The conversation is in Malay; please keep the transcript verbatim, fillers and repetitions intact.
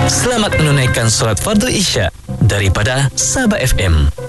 Selamat menunaikan solat Fardhu Isya daripada Sabah F M.